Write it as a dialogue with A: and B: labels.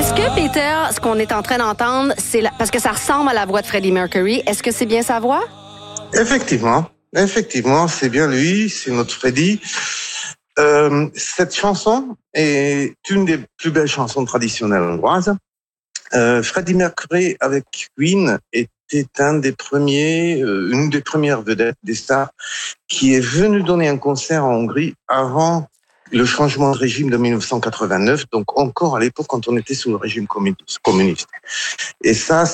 A: Est-ce que, Peter, ce qu'on est en train d'entendre, parce que ça ressemble à la voix de Freddie Mercury, est-ce que c'est bien sa voix?
B: Effectivement, c'est bien lui, c'est notre Freddie. Cette chanson est une des plus belles chansons traditionnelles hongroises. Freddie Mercury avec Queen était une des premières vedettes, des stars, qui est venu donner un concert en Hongrie avant le changement de régime de 1989, donc encore à l'époque quand on était sous le régime communiste. Et ça